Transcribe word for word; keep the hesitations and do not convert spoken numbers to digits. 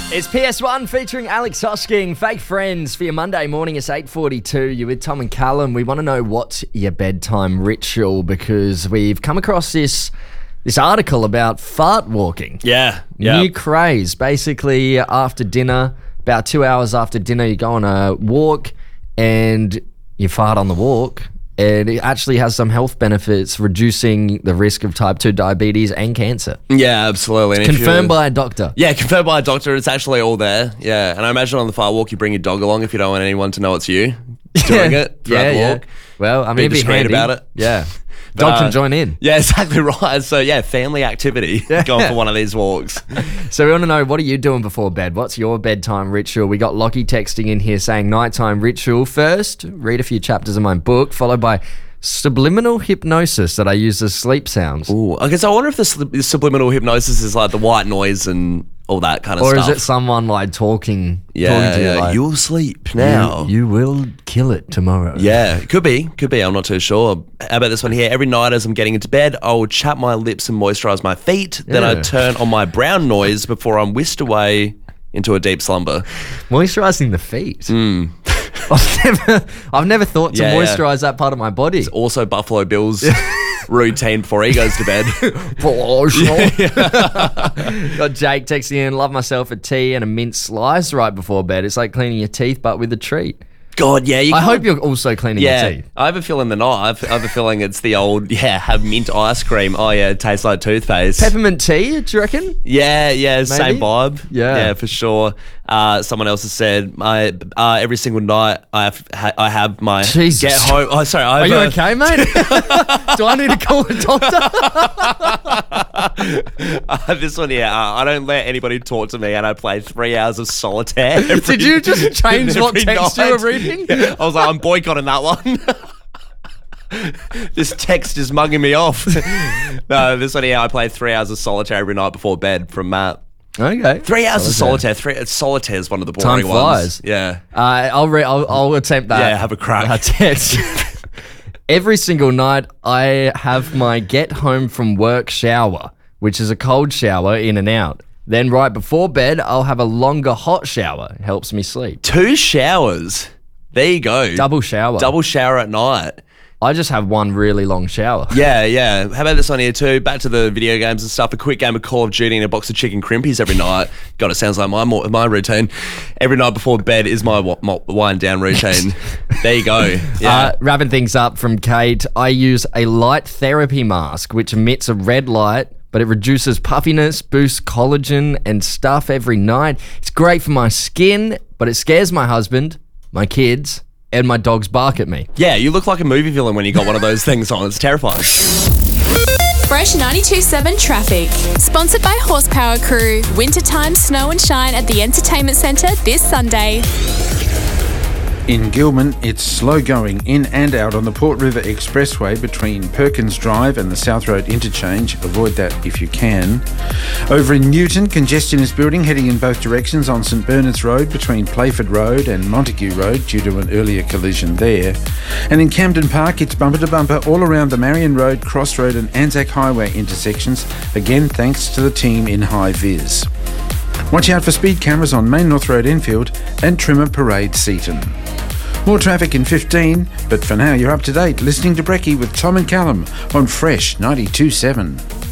It's P S one featuring Alex Hosking, Fake Friends for your Monday morning. It's eight forty-two. You're with Tom and Callum. We want to know what's your bedtime ritual because we've come across this this article about fart walking. Yeah, yeah. New craze. Basically, after dinner, about two hours after dinner, you go on a walk and you fart on the walk. And it actually has some health benefits, reducing the risk of type two diabetes and cancer. Yeah, absolutely. And Confirmed by a doctor. Yeah, confirmed by a doctor. It's actually all there. Yeah, and I imagine on the far walk, you bring your dog along if you don't want anyone to know it's you doing it throughout yeah, the yeah. walk. Well, I mean, Be it'd be discreet handy. about it. Yeah. But, Dog can uh, join in. Yeah, exactly right. So, yeah, family activity going for one of these walks. So we want to know, what are you doing before bed? What's your bedtime ritual? We got Lockie texting in here saying nighttime ritual. First, read a few chapters of my book, followed by subliminal hypnosis that I use as sleep sounds. Ooh, okay, so I wonder if the sub- subliminal hypnosis is like the white noise and all that kind of Or stuff. is it someone like talking, Yeah, talking to yeah. you like, You'll sleep now. You, you will kill it tomorrow. Yeah, could be, could be. I'm not too sure. How about this one here? Every night as I'm getting into bed, I will chap my lips and moisturise my feet. Then I Yeah. turn on my brown noise before I'm whisked away into a deep slumber. Moisturising the feet. I've never, I've never thought to Yeah, yeah. moisturise that part of my body. Also, Buffalo Bill's routine before he goes to bed. Got Jake texting in, love myself a tea and a mint slice right before bed. It's like cleaning your teeth, but with a treat. God, yeah. You I can't- hope you're also cleaning Yeah, your teeth. I have a feeling the night. I have, I have a feeling it's the old, yeah, have mint ice cream. Oh, yeah, it tastes like toothpaste. Peppermint tea, do you reckon? Yeah, yeah, same vibe. Yeah. yeah, for sure. Uh, someone else has said, my uh, every single night I have, ha- I have my Jesus. get home. Oh, sorry, I Are have you a- okay, mate? Do I need to call a doctor? Uh, this one, yeah, uh, I don't let anybody talk to me, and I play three hours of solitaire. Every, Did you just change what every text you night. were reading? Yeah, I was like, I'm boycotting that one. This text is mugging me off. No, this one, yeah, I play three hours of solitaire every night before bed from Matt. Okay. Three hours of solitaire. Three, solitaire is one of the boring Time ones. flies. Yeah. Uh, I'll, re- I'll I'll attempt that. Yeah, have a crack. Uh, text. Every single night, I have my get home from work shower, which is a cold shower in and out. Then right before bed, I'll have a longer hot shower. It helps me sleep. Two showers. There you go. Double shower. Double shower at night. I just have one really long shower. Yeah, yeah. How about this one here too? Back to the video games and stuff. A quick game of Call of Duty and a box of chicken crimpies every night. God, it sounds like my my routine. Every night before bed is my, my wind down routine. There you go. Yeah. Uh, wrapping things up from Kate, I use a light therapy mask which emits a red light, but it reduces puffiness, boosts collagen and stuff every night. It's great for my skin, but it scares my husband, my kids, and my dogs bark at me. yeah, you look like a movie villain when you got one of those things on. It's terrifying. Fresh ninety-two point seven traffic. Sponsored by Horsepower Crew. Wintertime snow and shine at the Entertainment Centre this Sunday. In Gilman, it's slow going in and out on the Port River Expressway between Perkins Drive and the South Road interchange. Avoid that if you can. Over in Newton, congestion is building, heading in both directions on St Bernard's Road between Playford Road and Montague Road due to an earlier collision there. And in Camden Park, it's bumper to bumper all around the Marion Road, Cross Road and Anzac Highway intersections, again thanks to the team in High Vis. Watch out for speed cameras on Main North Road Enfield and Trimmer Parade Seaton. More traffic in fifteen, but for now you're up to date listening to Brekkie with Tom and Callum on Fresh ninety-two point seven.